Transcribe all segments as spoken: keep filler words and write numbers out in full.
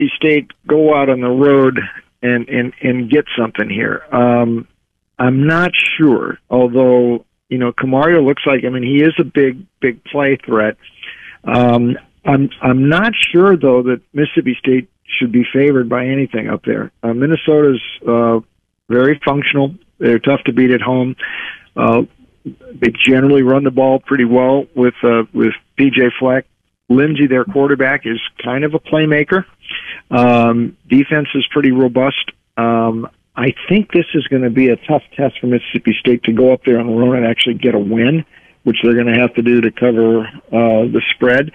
Mississippi State go out on the road and, and, and get something here? Um, I'm not sure, although, you know, Camario looks like, I mean, he is a big, big play threat. Um, I'm, I'm not sure, though, that Mississippi State should be favored by anything up there. Uh, Minnesota's uh, very functional. They're tough to beat at home. Uh, they generally run the ball pretty well with uh, with P J Fleck. Lindsey, their quarterback, is kind of a playmaker. Um, defense is pretty robust. Um, I think this is going to be a tough test for Mississippi State to go up there on the road and actually get a win, which they're going to have to do to cover uh, the spread.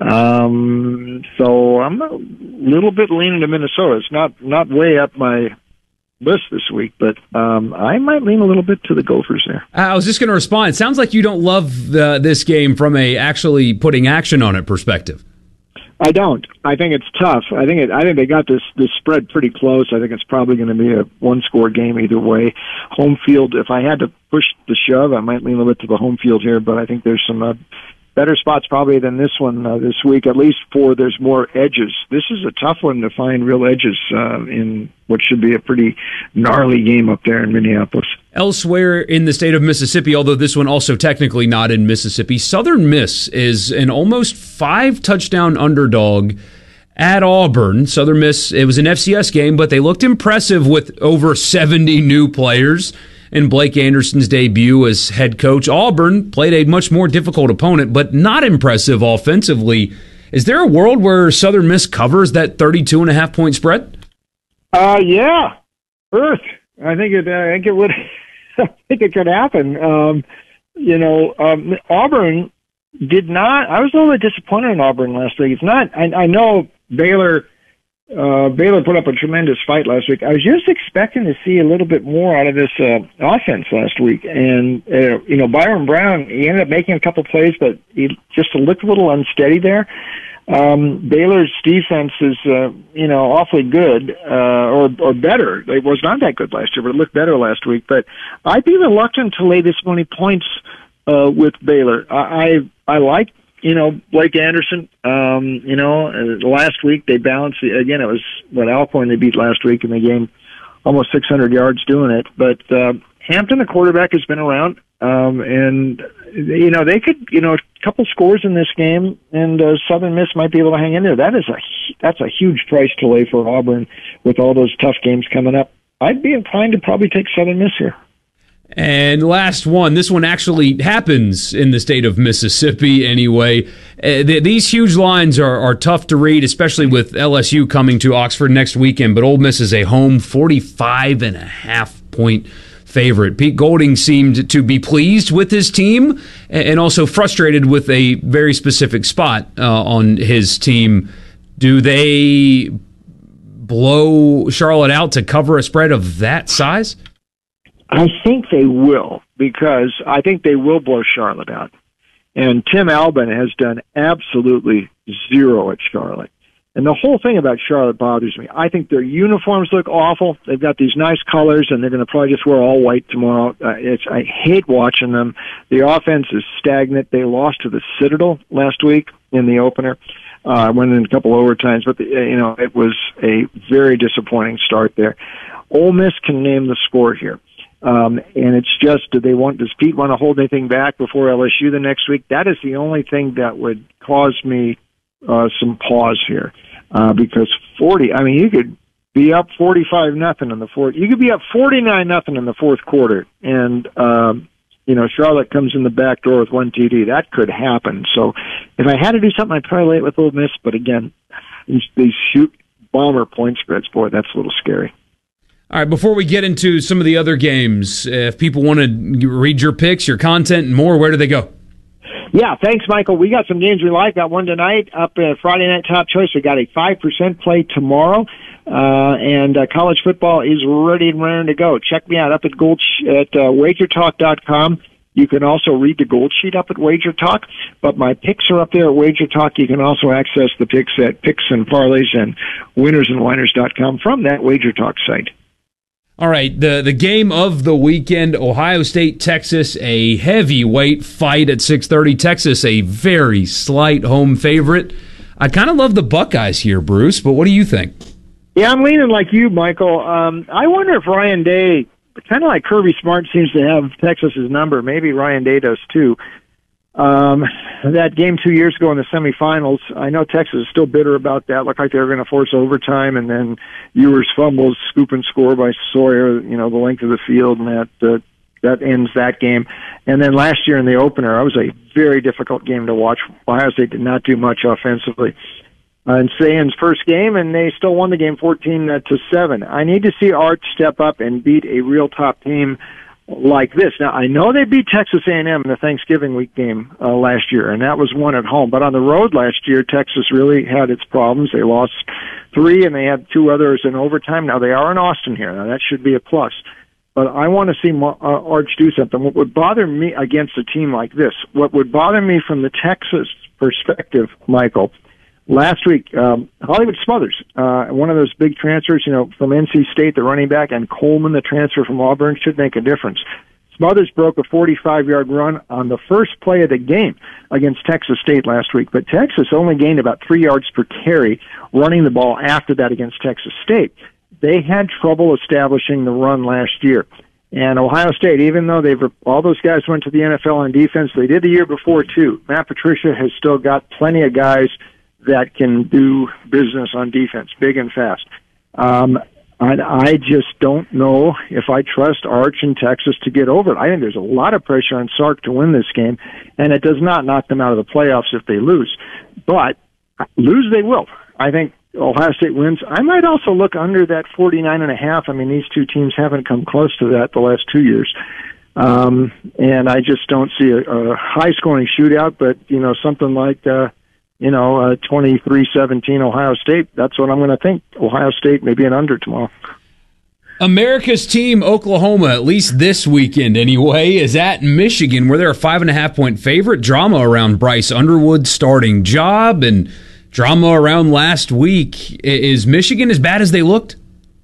Um, so I'm a little bit leaning to Minnesota. It's not not way up my list this week, but um, I might lean a little bit to the Gophers there. I was just going to respond. It sounds like you don't love the, this game from a actually putting action on it perspective. I don't. I think it's tough. I think it, I think they got this this spread pretty close. I think it's probably going to be a one score game either way. Home field. If I had to push the shove, I might lean a little bit to the home field here. But I think there's some uh, better spots probably than this one uh, this week. At least for there's more edges. This is a tough one to find real edges uh, in what should be a pretty gnarly game up there in Minneapolis. Elsewhere in the state of Mississippi, although this one also technically not in Mississippi, Southern Miss is an almost five touchdown underdog at Auburn. Southern Miss, it was an F C S game, but they looked impressive with over seventy new players in Blake Anderson's debut as head coach. Auburn played a much more difficult opponent, but not impressive offensively. Is there a world where Southern Miss covers that thirty-two and a half point spread? Uh, yeah. Earth. I think it, I think it would, I think it could happen. Um, you know, um, Auburn did not, I was a little bit disappointed in Auburn last week. It's not, I, I know Baylor, uh, Baylor put up a tremendous fight last week. I was just expecting to see a little bit more out of this, uh, offense last week. And, uh, you know, Byron Brown, he ended up making a couple plays, but he just looked a little unsteady there. Um, Baylor's defense is, uh, you know, awfully good, uh, or, or better. It was not that good last year, but it looked better last week. But I'd be reluctant to lay this many points, uh, with Baylor. I, I, I like, you know, Blake Anderson. Um, you know, uh, last week they balanced, the, again, it was what Alcorn they beat last week, and they gained almost six hundred yards doing it. But, uh, Hampton, the quarterback, has been around, um, and, you know, they could, you know, a couple scores in this game, and uh, Southern Miss might be able to hang in there. That is a, that's a huge price to lay for Auburn with all those tough games coming up. I'd be inclined to probably take Southern Miss here. And last one, this one actually happens in the state of Mississippi anyway. Uh, th- these huge lines are, are tough to read, especially with L S U coming to Oxford next weekend, but Ole Miss is a home forty-five and a half point favorite. Pete Golding seemed to be pleased with his team and also frustrated with a very specific spot uh, on his team. Do they blow Charlotte out to cover a spread of that size? I think they will, because I think they will blow Charlotte out. And Tim Albin has done absolutely zero at Charlotte. And the whole thing about Charlotte bothers me. I think their uniforms look awful. They've got these nice colors, and they're going to probably just wear all white tomorrow. Uh, it's, I hate watching them. The offense is stagnant. They lost to the Citadel last week in the opener. I uh, went in a couple overtimes, but the, you know, it was a very disappointing start there. Ole Miss can name the score here. Um, and it's just, do they want, does Pete want to hold anything back before L S U the next week? That is the only thing that would cause me uh, some pause here. Uh, because forty, I mean, you could be up forty-five nothing in the fourth. You could be up forty-nine nothing in the fourth quarter, and um, you know, Charlotte comes in the back door with one T D. That could happen. So, if I had to do something, I'd probably lay it with Ole Miss. But again, these, these shoot bomber point spreads, boy, that's a little scary. All right, before we get into some of the other games, if people want to read your picks, your content, and more, where do they go? Yeah, thanks, Michael. We got some games we like. Got one tonight up at Friday Night Top Choice. We got a five percent play tomorrow. Uh, and uh, college football is ready and raring to go. Check me out up at Gold sh- at uh, wager talk dot com. You can also read the Gold Sheet up at Wager Talk, but my picks are up there at Wager Talk. You can also access the picks at Picks and Parlays and winners and whiners dot com from that Wager Talk site. All right, the, the game of the weekend, Ohio State, Texas, a heavyweight fight at six thirty. Texas, a very slight home favorite. I kind of love the Buckeyes here, Bruce, but what do you think? Yeah, I'm leaning like you, Michael. Um, I wonder if Ryan Day, kind of like Kirby Smart seems to have Texas's number, maybe Ryan Day does too. Um, that game two years ago in the semifinals, I know Texas is still bitter about that. Looked like they were going to force overtime, and then Ewers fumbles, scoop and score by Sawyer, you know, the length of the field, and that uh, that ends that game. And then last year in the opener, it was a very difficult game to watch. Ohio State did not do much offensively. Uh, in Saban's first game, and they still won the game fourteen to seven. I need to see Arch step up and beat a real top team like this. Now, I know they beat Texas A and M in the Thanksgiving week game uh, last year, and that was one at home. But on the road last year, Texas really had its problems. They lost three, and they had two others in overtime. Now, they are in Austin here. Now, that should be a plus. But I want to see uh, Arch do something. What would bother me against a team like this, what would bother me from the Texas perspective, Michael, last week, um, Hollywood Smothers, uh, one of those big transfers, you know, from N C State, the running back, and Coleman, the transfer from Auburn, should make a difference. Smothers broke a forty-five-yard run on the first play of the game against Texas State last week, but Texas only gained about three yards per carry running the ball after that against Texas State. They had trouble establishing the run last year. And Ohio State, even though they've all those guys went to the N F L on defense, they did the year before too. Matt Patricia has still got plenty of guys that can do business on defense, big and fast. Um, I, I just don't know if I trust Arch in Texas to get over it. I think there's a lot of pressure on Sark to win this game, and it does not knock them out of the playoffs if they lose. But lose they will. I think Ohio State wins. I might also look under that forty-nine and a half. I mean, these two teams haven't come close to that the last two years. Um, and I just don't see a, a high-scoring shootout, but, you know, something like, uh, you know, uh, twenty-three seventeen Ohio State. That's what I'm going to think. Ohio State, maybe an under tomorrow. America's team, Oklahoma, at least this weekend anyway, is at Michigan, where they're a five and a half point favorite. Drama around Bryce Underwood's starting job and drama around last week. Is Michigan as bad as they looked?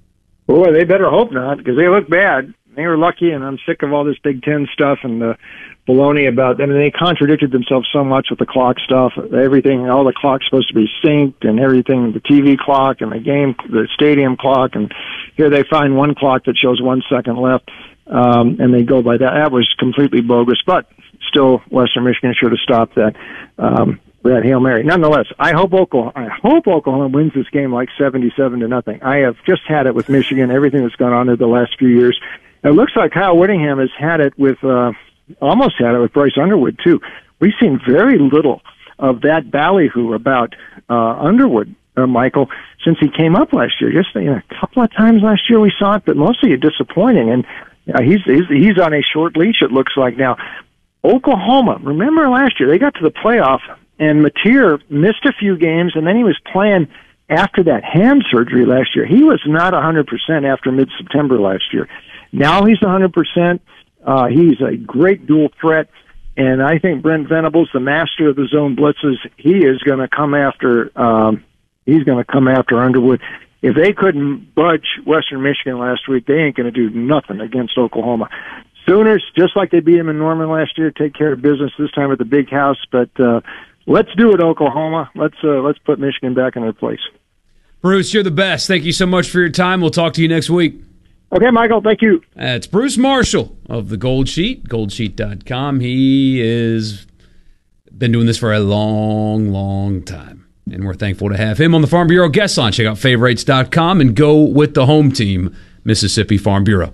Boy, they better hope not, because they look bad. They were lucky, and I'm sick of all this Big Ten stuff and the baloney about. I mean, they contradicted themselves so much with the clock stuff. Everything, all the clock's supposed to be synced, and everything, the T V clock and the game, the stadium clock, and here they find one clock that shows one second left, um, and they go by that. That was completely bogus, but still, Western Michigan should have stopped that. Um, that Hail Mary. Nonetheless, I hope Oklahoma, I hope Oklahoma wins this game like seventy-seven to nothing. I have just had it with Michigan, everything that's gone on in the last few years. It looks like Kyle Whittingham has had it with, uh, almost had it with Bryce Underwood, too. We've seen very little of that ballyhoo about uh, Underwood, uh, Michael, since he came up last year. Just you know, a couple of times last year we saw it, but mostly disappointing. And uh, he's, he's he's on a short leash, it looks like now. Oklahoma, remember last year, they got to the playoff, and Mateer missed a few games, and then he was playing after that hand surgery last year. He was not one hundred percent after mid-September last year. Now he's one hundred percent. Uh, he's a great dual threat, and I think Brent Venables, the master of the zone blitzes, he is going to come after. Um, he's going to come after Underwood. If they couldn't budge Western Michigan last week, they ain't going to do nothing against Oklahoma. Sooners, just like they beat them in Norman last year, take care of business this time at the Big House. But uh, let's do it, Oklahoma. Let's uh, let's put Michigan back in their place. Bruce, you're the best. Thank you so much for your time. We'll talk to you next week. Okay, Michael, thank you. That's Bruce Marshall of the Gold Sheet, gold sheet dot com. He has been doing this for a long, long time, and we're thankful to have him on the Farm Bureau guest line. Check out favorites dot com and go with the home team, Mississippi Farm Bureau.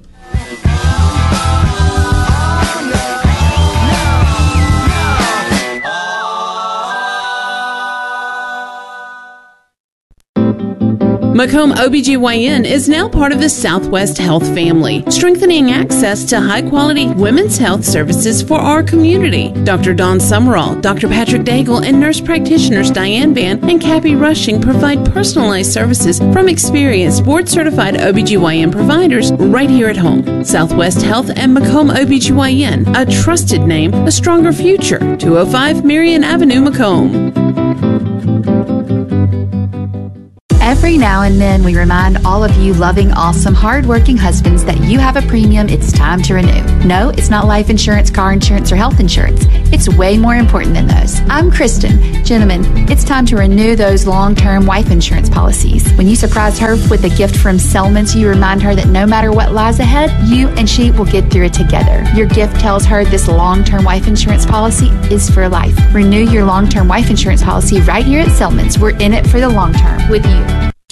Macomb O B G Y N is now part of the Southwest Health family, strengthening access to high-quality women's health services for our community. Doctor Dawn Summerall, Doctor Patrick Daigle, and nurse practitioners Diane Van and Cappy Rushing provide personalized services from experienced board-certified O B G Y N providers right here at home. Southwest Health and Macomb O B G Y N, a trusted name, a stronger future. two oh five Marion Avenue, Macomb. Every now and then, we remind all of you loving, awesome, hardworking husbands that you have a premium it's time to renew. No, it's not life insurance, car insurance, or health insurance. It's way more important than those. I'm Kristen. Gentlemen, it's time to renew those long-term wife insurance policies. When you surprise her with a gift from Selman's, you remind her that no matter what lies ahead, you and she will get through it together. Your gift tells her this long-term wife insurance policy is for life. Renew your long-term wife insurance policy right here at Selman's. We're in it for the long term with you.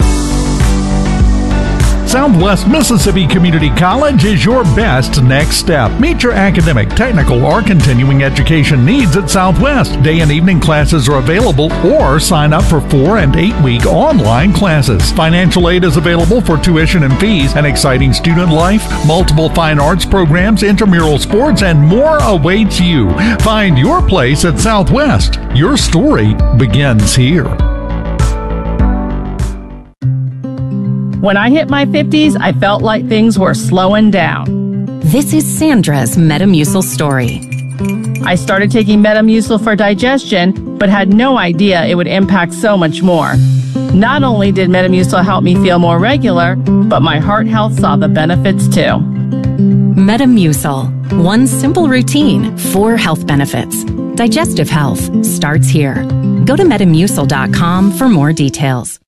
Southwest Mississippi Community College is your best next step. Meet your academic, technical, or continuing education needs at Southwest. Day and evening classes are available, or sign up for four and eight week online classes. Financial aid is available for tuition and fees, an exciting student life, multiple fine arts programs, intramural sports, and more awaits you. Find your place at Southwest. Your story begins here. When I hit my fifties, I felt like things were slowing down. This is Sandra's Metamucil story. I started taking Metamucil for digestion, but had no idea it would impact so much more. Not only did Metamucil help me feel more regular, but my heart health saw the benefits too. Metamucil. One simple routine, four health benefits. Digestive health starts here. Go to metamucil dot com for more details.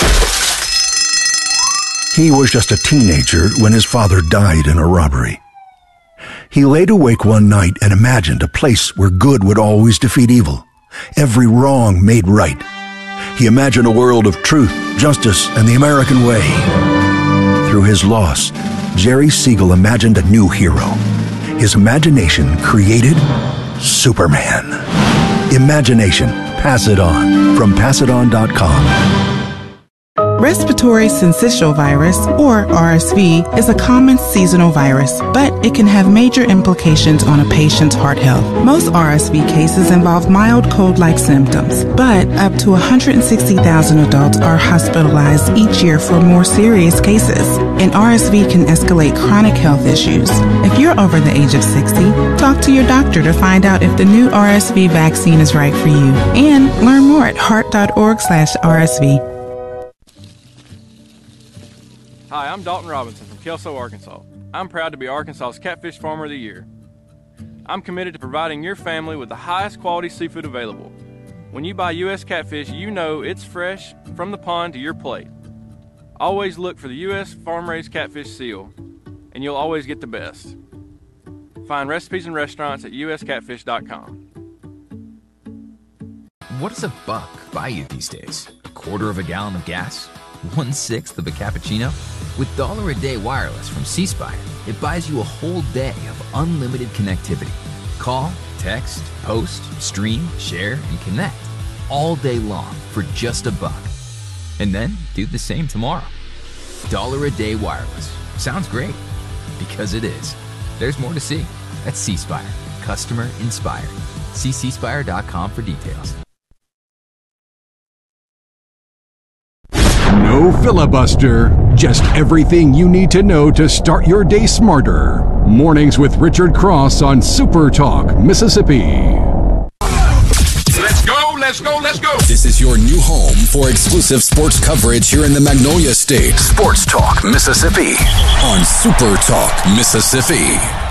He was just a teenager when his father died in a robbery. He laid awake one night and imagined a place where good would always defeat evil, every wrong made right. He imagined a world of truth, justice, and the American way. Through his loss, Jerry Siegel imagined a new hero. His imagination created Superman. Imagination. Pass it on. From pass it on dot com. Respiratory syncytial virus, or R S V, is a common seasonal virus, but it can have major implications on a patient's heart health. Most R S V cases involve mild cold-like symptoms, but up to one hundred sixty thousand adults are hospitalized each year for more serious cases, and R S V can escalate chronic health issues. If you're over the age of sixty, talk to your doctor to find out if the new R S V vaccine is right for you, and learn more at heart dot org slash R S V. Hi, I'm Dalton Robinson from Kelso, Arkansas. I'm proud to be Arkansas's Catfish Farmer of the Year. I'm committed to providing your family with the highest quality seafood available. When you buy U S catfish, you know it's fresh from the pond to your plate. Always look for the U S farm-raised catfish seal, and you'll always get the best. Find recipes and restaurants at U S catfish dot com. What does a buck buy you these days? A quarter of a gallon of gas? One-sixth of a cappuccino? With Dollar a Day Wireless from C Spire, it buys you a whole day of unlimited connectivity. Call, text, post, stream, share, and connect all day long for just a buck. And then do the same tomorrow. Dollar a Day Wireless. Sounds great. Because it is. There's more to see. That's C Spire. Customer inspired. See c spire dot com for details. No filibuster, just everything you need to know to start your day smarter. Mornings with Richard Cross on Super Talk, Mississippi. Let's go, let's go, let's go. This is your new home for exclusive sports coverage here in the Magnolia State. Sports Talk, Mississippi on Super Talk, Mississippi.